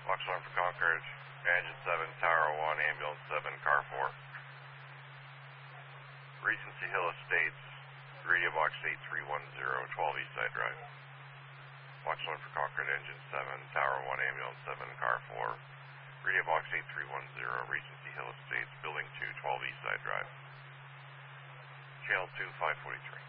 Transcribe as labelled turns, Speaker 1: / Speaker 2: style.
Speaker 1: Box 1 for Concord, Engine 7, Tower 1, Ambulance 7, Car 4. Regency Hill Estates, Radio Box 8310, 12 Eastside Drive. Box 1 for Concord, Engine 7, Tower 1, Ambulance 7, Car 4. Radio Box 8310, Regency Hill Estates, Building 2, 12 Eastside Drive. Channel 2, 543.